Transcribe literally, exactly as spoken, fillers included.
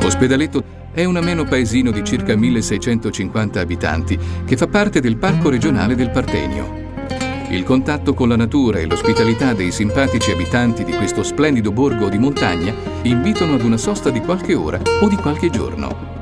Ospedaletto è un ameno paesino di circa milleseicentocinquanta abitanti che fa parte del Parco regionale del Partenio. Il contatto con la natura e l'ospitalità dei simpatici abitanti di questo splendido borgo di montagna invitano ad una sosta di qualche ora o di qualche giorno.